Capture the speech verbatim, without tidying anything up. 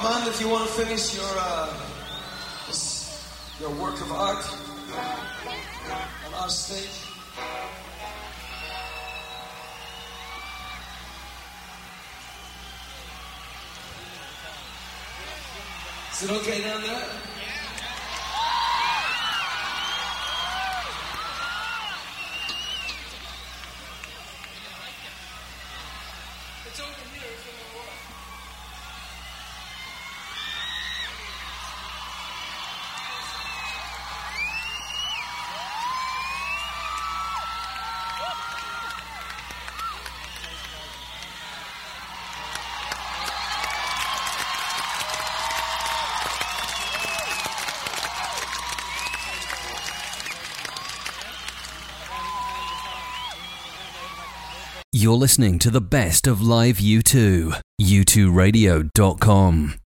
Armand, if you want to finish your uh, this, your work of art on our stage. Is it okay down there? It's over here. It's in the wall. You're listening to the best of live U two. U two radio dot com.